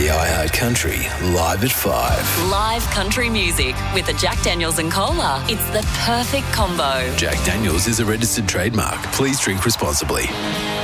iHeart Country, live at 5. Live country music with a Jack Daniels and Cola. It's the perfect combo. Jack Daniels is a registered trademark. Please drink responsibly.